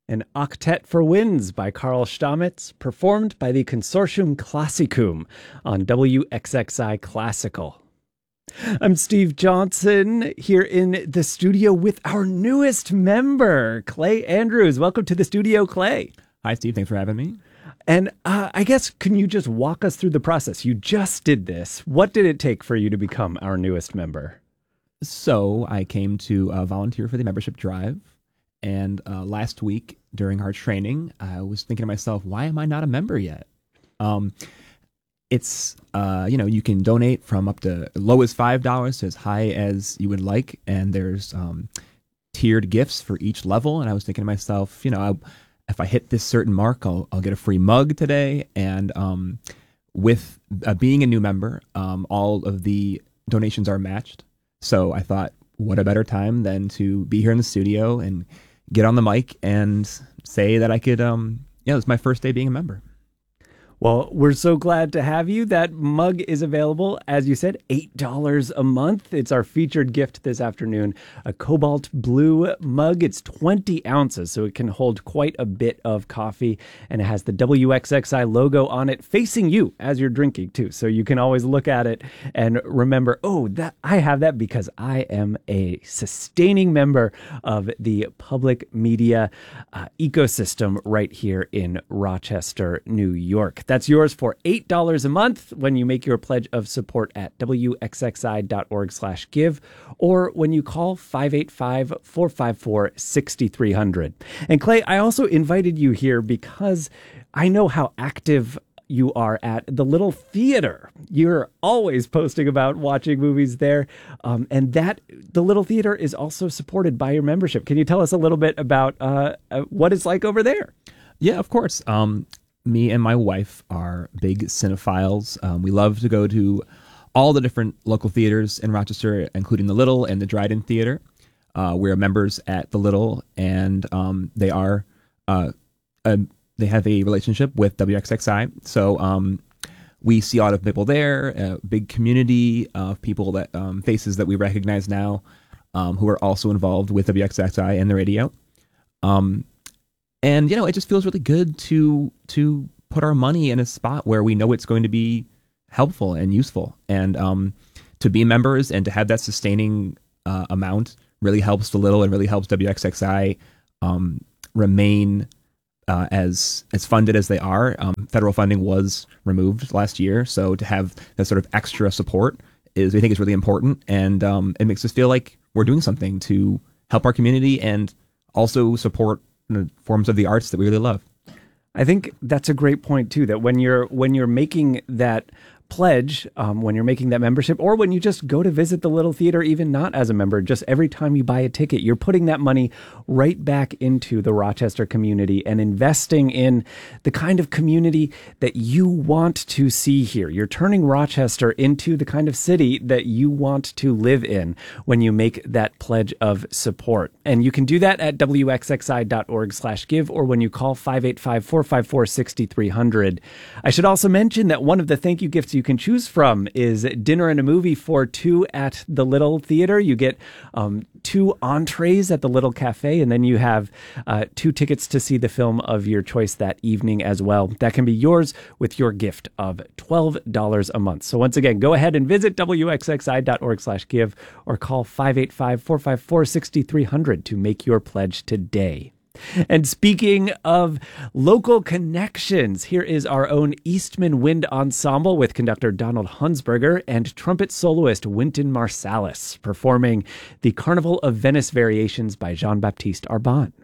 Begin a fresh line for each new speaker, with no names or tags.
An Octet for Winds by Karl Stamets, performed by the Consortium Classicum on WXXI Classical. I'm Steve Johnson here in the studio with our newest member, Clay Andrews. Welcome to the studio, Clay.
Hi, Steve. Thanks for having me.
And I guess, can you just walk us through the process? You just did this. What did it take for you to become our newest member?
So I came to volunteer for the membership drive. And last week during our training, I was thinking to myself, why am I not a member yet? It's, you can donate from up to low as $5 to as high as you would like. And there's tiered gifts for each level. And I was thinking to myself, if I hit this certain mark, I'll get a free mug today. And with being a new member, all of the donations are matched. So I thought, what a better time than to be here in the studio and get on the mic and say that I could, it's my first day being a member.
Well, we're so glad to have you. That mug is available, as you said, $8 a month. It's our featured gift this afternoon, a cobalt blue mug. It's 20 ounces, so it can hold quite a bit of coffee, and it has the WXXI logo on it facing you as you're drinking, too. So you can always look at it and remember, that I have that because I am a sustaining member of the public media ecosystem right here in Rochester, New York. That's yours for $8 a month when you make your pledge of support at wxxi.org/give or when you call 585-454-6300. And Clay, I also invited you here because I know how active you are at the Little Theater. You're always posting about watching movies there. And that the Little Theater is also supported by your membership. Can you tell us a little bit about what it's like over there?
Yeah, of course. Me and my wife are big cinephiles. We love to go to all the different local theaters in Rochester, including the Little and the Dryden Theater. We're members at the Little, and they are they have a relationship with WXXI. So we see a lot of people there, a big community of people that faces that we recognize now, who are also involved with WXXI and the radio. And, it just feels really good to put our money in a spot where we know it's going to be helpful and useful. And to be members and to have that sustaining amount really helps the Little and really helps WXXI remain as funded as they are. Federal funding was removed last year. So to have that sort of extra support we think is really important. And it makes us feel like we're doing something to help our community and also support the forms of the arts that we really love.
I think that's a great point too, that when you're making that pledge, when you're making that membership, or when you just go to visit the Little Theater, even not as a member, just every time you buy a ticket, you're putting that money right back into the Rochester community and investing in the kind of community that you want to see here. You're turning Rochester into the kind of city that you want to live in when you make that pledge of support. And you can do that at wxxi.org/give or when you call 585-454-6300. I should also mention that one of the thank you gifts you can choose from is dinner and a movie for two at the Little Theater. You get 2 entrees at the Little Cafe, and then you have 2 tickets to see the film of your choice that evening as well. That can be yours with your gift of $12 a month. So once again, go ahead and visit wxxi.org/give or call 585-454-6300 to make your pledge today. And speaking of local connections, here is our own Eastman Wind Ensemble with conductor Donald Hunsberger and trumpet soloist Wynton Marsalis performing the Carnival of Venice Variations by Jean-Baptiste Arbonne.